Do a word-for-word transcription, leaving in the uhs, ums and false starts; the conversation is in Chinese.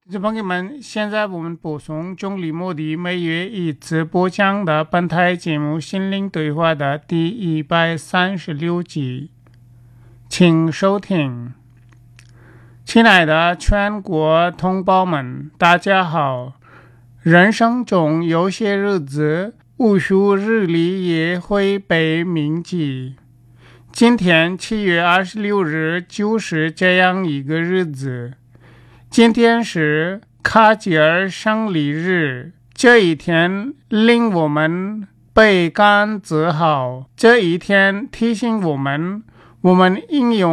听众朋友们，现在我们播送中理莫迪每月一次播讲的本台节目《心灵对话》的第一百三十六集，请收听。亲爱的全国同胞们，大家好。人生中有些日子，无数日里也会被铭记。今天七月二十六日就是这样一个日子。今天是卡吉尔胜利日，这一天令我们倍感自豪。这一天提醒我们，我们应用